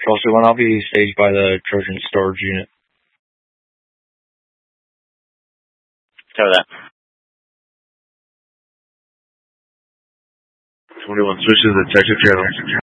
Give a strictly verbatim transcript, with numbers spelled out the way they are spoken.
Foster one, I'll be staged by the Trojan storage unit. Cover that. twenty-one switches, detective channel.